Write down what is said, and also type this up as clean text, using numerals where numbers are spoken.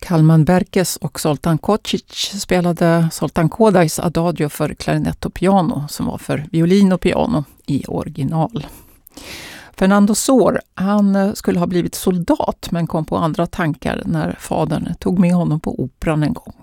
Kalman Berkes och Zoltan Kocic spelade Zoltan Kodais Adagio för klarinett och piano som var för violin och piano i original. Fernando Sor, han skulle ha blivit soldat men kom på andra tankar när fadern tog med honom på operan en gång.